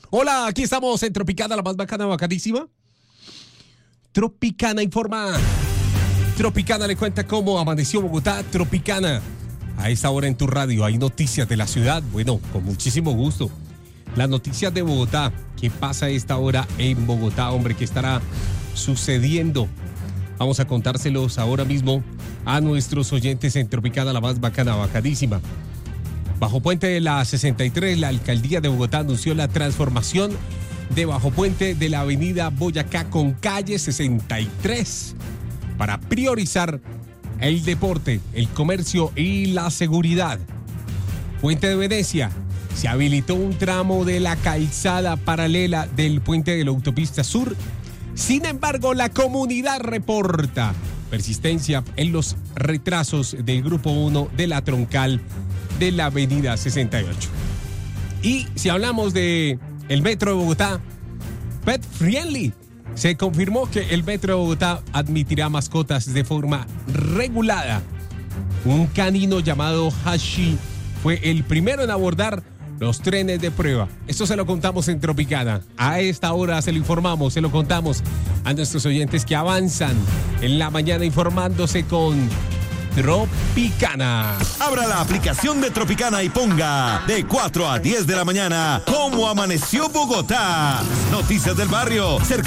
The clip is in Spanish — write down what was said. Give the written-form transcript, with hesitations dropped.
Hola, aquí estamos en Tropicana, la más bacana, bacanísima. Tropicana informa. Tropicana le cuenta cómo amaneció Bogotá. Tropicana, a esta hora en tu radio hay noticias de la ciudad. Bueno, con muchísimo gusto. Las noticias de Bogotá. ¿Qué pasa a esta hora en Bogotá, hombre? ¿Qué estará sucediendo? Vamos a contárselos ahora mismo a nuestros oyentes en Tropicana, la más bacana, bacanísima. Bajo Puente de la 63, la alcaldía de Bogotá anunció la transformación de Bajo Puente de la avenida Boyacá con calle 63 para priorizar el deporte, el comercio y la seguridad. Puente de Venecia, se habilitó un tramo de la calzada paralela del puente de la autopista sur. Sin embargo, la comunidad reporta persistencia en los retrasos del grupo 1 de la troncal de la avenida 68. Y si hablamos de el metro de Bogotá, Pet Friendly, se confirmó que el metro de Bogotá admitirá mascotas de forma regulada. Un canino llamado Hashi fue el primero en abordar los trenes de prueba. Esto se lo contamos en Tropicana. A esta hora se lo informamos, se lo contamos a nuestros oyentes que avanzan en la mañana informándose con Tropicana. Abra la aplicación de Tropicana y ponga de 4 a 10 de la mañana ¿Cómo amaneció Bogotá? Noticias del barrio, cerca